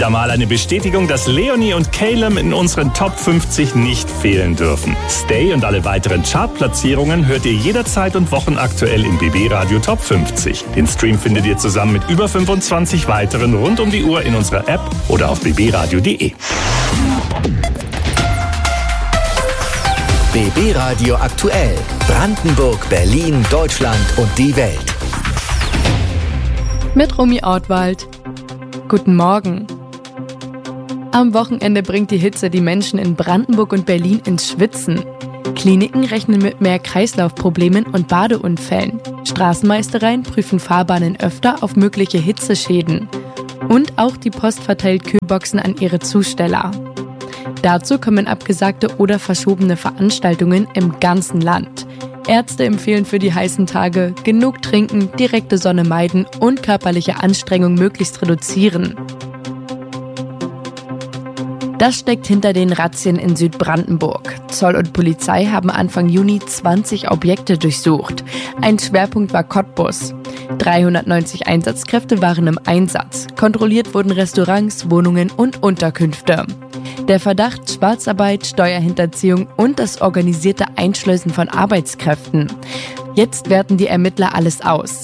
Wieder mal eine Bestätigung, dass Leonie und Calum in unseren Top 50 nicht fehlen dürfen. Stay und alle weiteren Chartplatzierungen hört ihr jederzeit und wochenaktuell im BB Radio Top 50. Den Stream findet ihr zusammen mit über 25 weiteren rund um die Uhr in unserer App oder auf bbradio.de. BB Radio aktuell. Brandenburg, Berlin, Deutschland und die Welt. Mit Romy Ortwald. Guten Morgen. Am Wochenende bringt die Hitze die Menschen in Brandenburg und Berlin ins Schwitzen. Kliniken rechnen mit mehr Kreislaufproblemen und Badeunfällen. Straßenmeistereien prüfen Fahrbahnen öfter auf mögliche Hitzeschäden. Und auch die Post verteilt Kühlboxen an ihre Zusteller. Dazu kommen abgesagte oder verschobene Veranstaltungen im ganzen Land. Ärzte empfehlen für die heißen Tage genug trinken, direkte Sonne meiden und körperliche Anstrengung möglichst reduzieren. Das steckt hinter den Razzien in Südbrandenburg. Zoll und Polizei haben Anfang Juni 20 Objekte durchsucht. Ein Schwerpunkt war Cottbus. 390 Einsatzkräfte waren im Einsatz. Kontrolliert wurden Restaurants, Wohnungen und Unterkünfte. Der Verdacht Schwarzarbeit, Steuerhinterziehung und das organisierte Einschleusen von Arbeitskräften. Jetzt werten die Ermittler alles aus.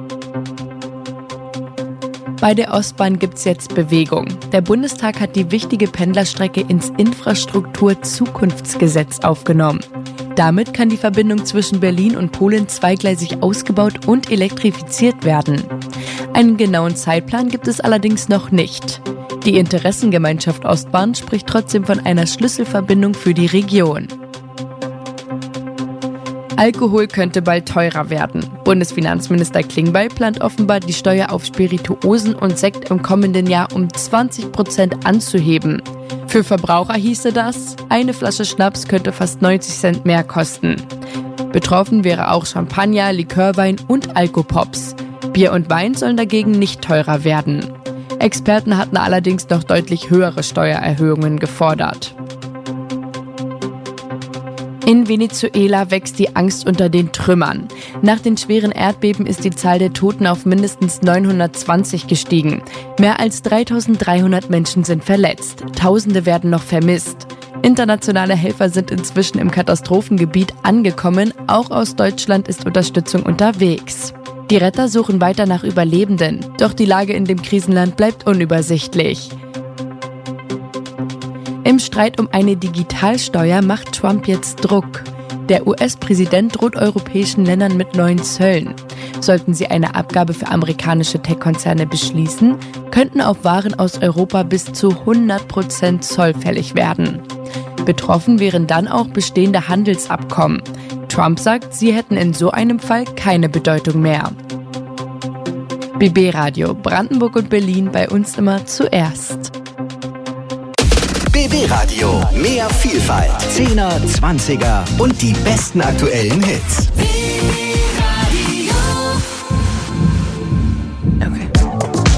Bei der Ostbahn gibt's jetzt Bewegung. Der Bundestag hat die wichtige Pendlerstrecke ins Infrastrukturzukunftsgesetz aufgenommen. Damit kann die Verbindung zwischen Berlin und Polen zweigleisig ausgebaut und elektrifiziert werden. Einen genauen Zeitplan gibt es allerdings noch nicht. Die Interessengemeinschaft Ostbahn spricht trotzdem von einer Schlüsselverbindung für die Region. Alkohol könnte bald teurer werden. Bundesfinanzminister Klingbeil plant offenbar, die Steuer auf Spirituosen und Sekt im kommenden Jahr um 20% anzuheben. Für Verbraucher hieße das, eine Flasche Schnaps könnte fast 90 Cent mehr kosten. Betroffen wäre auch Champagner, Likörwein und Alkopops. Bier und Wein sollen dagegen nicht teurer werden. Experten hatten allerdings noch deutlich höhere Steuererhöhungen gefordert. In Venezuela wächst die Angst unter den Trümmern. Nach den schweren Erdbeben ist die Zahl der Toten auf mindestens 920 gestiegen. Mehr als 3.300 Menschen sind verletzt. Tausende werden noch vermisst. Internationale Helfer sind inzwischen im Katastrophengebiet angekommen. Auch aus Deutschland ist Unterstützung unterwegs. Die Retter suchen weiter nach Überlebenden. Doch die Lage in dem Krisenland bleibt unübersichtlich. Im Streit um eine Digitalsteuer macht Trump jetzt Druck. Der US-Präsident droht europäischen Ländern mit neuen Zöllen. Sollten sie eine Abgabe für amerikanische Tech-Konzerne beschließen, könnten auf Waren aus Europa bis zu 100% Zoll fällig werden. Betroffen wären dann auch bestehende Handelsabkommen. Trump sagt, sie hätten in so einem Fall keine Bedeutung mehr. BB Radio Brandenburg und Berlin, bei uns immer zuerst. BB Radio, mehr Vielfalt, 10er, 20er und die besten aktuellen Hits.